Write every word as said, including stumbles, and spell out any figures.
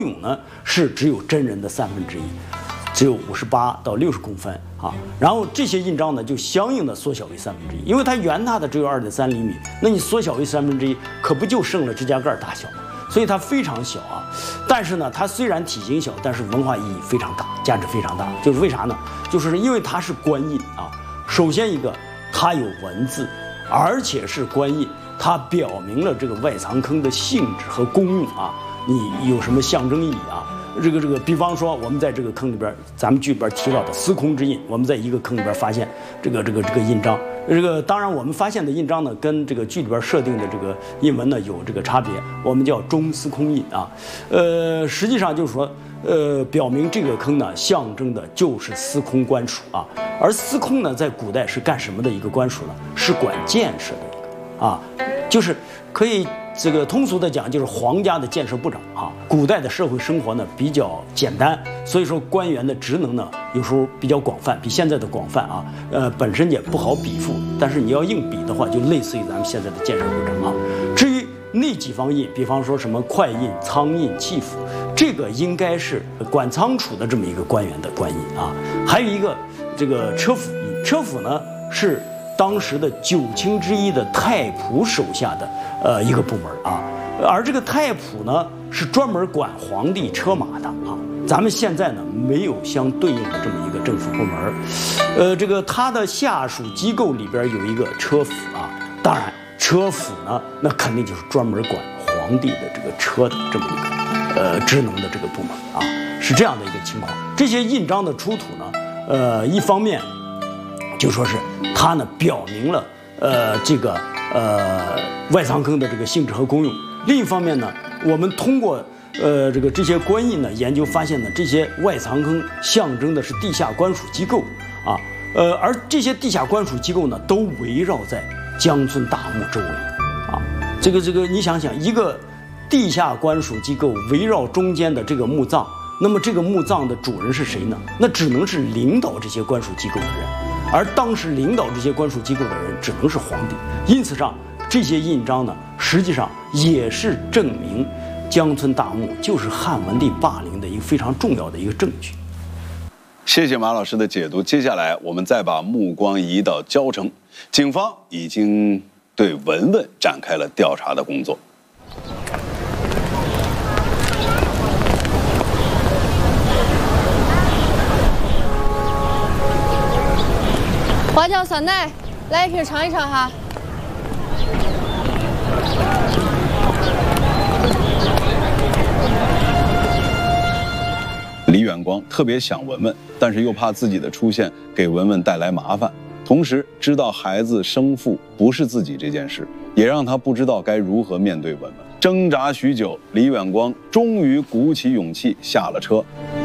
勇呢是只有真人的三分之一，只有五十八到六十公分啊。然后这些印章呢就相应的缩小为三分之一，因为它原它的只有二点三厘米，那你缩小为三分之一，可不就剩了指甲盖大小吗？所以它非常小啊。但是呢，它虽然体型小，但是文化意义非常大，价值非常大。就是为啥呢？就是因为它是官印啊。首先一个，它有文字，而且是官印，它表明了这个外藏坑的性质和功用啊。你有什么象征意义啊？这个这个，比方说我们在这个坑里边，咱们剧里边提到的司空之印，我们在一个坑里边发现这个这个这个印章。这个当然我们发现的印章呢，跟这个剧里边设定的这个印文呢有这个差别，我们叫中司空印啊。呃，实际上就是说，呃，表明这个坑呢，象征的就是司空官署啊。而司空呢，在古代是干什么的一个官署呢？是管建设的一个啊，就是可以。这个通俗的讲就是皇家的建设部长啊。古代的社会生活呢比较简单，所以说官员的职能呢有时候比较广泛，比现在的广泛啊。呃，本身也不好比附，但是你要硬比的话，就类似于咱们现在的建设部长啊。至于那几方印，比方说什么快印、仓印、契府，这个应该是管仓储的这么一个官员的官印啊。还有一个这个车府印，车府呢是当时的九卿之一的太仆手下的呃一个部门啊，而这个太仆呢是专门管皇帝车马的啊。咱们现在呢没有相对应的这么一个政府部门，呃，这个它的下属机构里边有一个车府啊。当然，车府呢那肯定就是专门管皇帝的这个车的这么一个呃职能的这个部门啊，是这样的一个情况。这些印章的出土呢，呃，一方面就说是它呢表明了呃这个呃外藏坑的这个性质和功用。另一方面呢，我们通过呃这个这些官印呢研究发现呢，这些外藏坑象征的是地下官署机构啊，呃而这些地下官署机构呢都围绕在江村大墓周围啊。这个这个你想想，一个地下官署机构围绕中间的这个墓葬，那么这个墓葬的主人是谁呢？那只能是领导这些官署机构的人。而当时领导这些官署机构的人只能是皇帝，因此上这些印章呢，实际上也是证明江村大墓就是汉文帝霸陵的一个非常重要的一个证据。 谢谢马老师的解读。接下来我们再把目光移到交城，警方已经对文文展开了调查的工作。 花椒酸奶，来一瓶尝一尝哈。 李远光特别想文文，但是又怕自己的出现给文文带来麻烦，同时知道孩子生父不是自己这件事，也让他不知道该如何面对文文。挣扎许久，李远光终于鼓起勇气下了车。